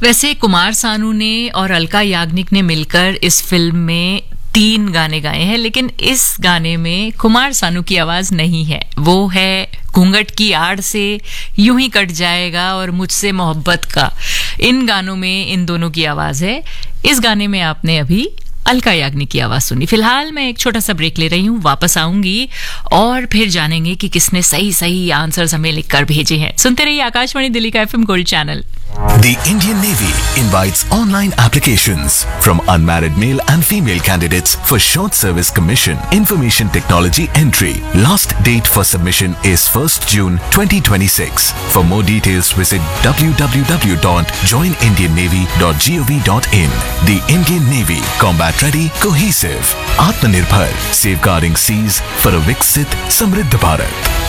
वैसे कुमार सानू ने और अलका याग्निक ने मिलकर इस फिल्म में 3 गाने गाए हैं, लेकिन इस गाने में कुमार सानू की आवाज नहीं है। वो है घूंघट की आड़ से, यूं ही कट जाएगा और मुझसे मोहब्बत का। इन गानों में इन दोनों की आवाज है। इस गाने में आपने अभी अलका याग्निक की आवाज सुनी। फिलहाल मैं एक छोटा सा ब्रेक ले रही हूं, वापस आऊंगी और फिर जानेंगे कि किसने सही सही आंसर्स हमें लिखकर भेजे हैं। सुनते रहिए आकाशवाणी दिल्ली का FM gold channel. The Indian Navy invites online applications from unmarried male and female candidates for short service commission information technology entry. Last date for submission is 1st June 2026. For more details visit www.joinindiannavy.gov.in. The Indian Navy, combat ready, cohesive, Atmanirbhar, safeguarding seas for a Viksit Samriddh Bharat.